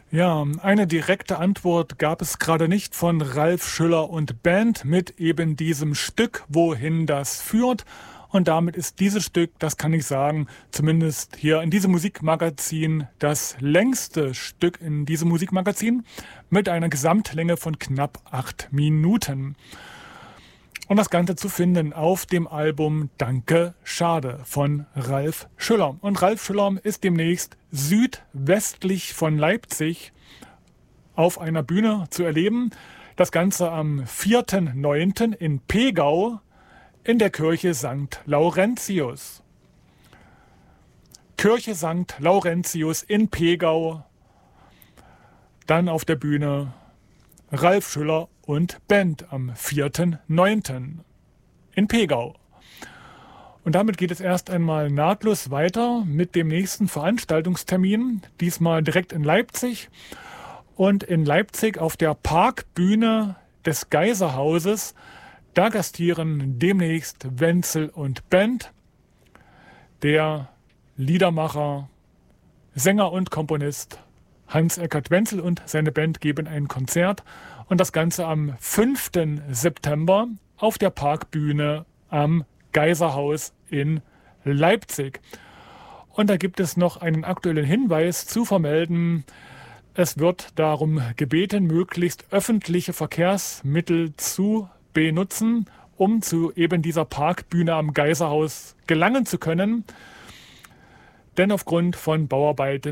Ja, eine direkte Antwort gab es gerade nicht von Ralf Schüller und Band mit eben diesem Stück, wohin das führt. Und damit ist dieses Stück, das kann ich sagen, zumindest hier in diesem Musikmagazin das längste Stück in diesem Musikmagazin mit einer Gesamtlänge von knapp 8 Minuten. Und das Ganze zu finden auf dem Album Danke, Schade von Ralf Schüller. Und Ralf Schüller ist demnächst südwestlich von Leipzig auf einer Bühne zu erleben. Das Ganze am 4.9. in Pegau in der Kirche St. Laurentius. Kirche St. Laurentius in Pegau. Dann auf der Bühne Ralf Schüller und Band am 4.9. in Pegau. Und damit geht es erst einmal nahtlos weiter mit dem nächsten Veranstaltungstermin, diesmal direkt in Leipzig. Und in Leipzig auf der Parkbühne des Geiserhauses, da gastieren demnächst Wenzel und Band. Der Liedermacher, Sänger und Komponist Hans-Eckert Wenzel und seine Band geben ein Konzert. Und das Ganze am 5. September auf der Parkbühne am Geiserhaus in Leipzig. Und da gibt es noch einen aktuellen Hinweis zu vermelden. Es wird darum gebeten, möglichst öffentliche Verkehrsmittel zu benutzen, um zu eben dieser Parkbühne am Geiserhaus gelangen zu können. Denn aufgrund von Bauarbeiten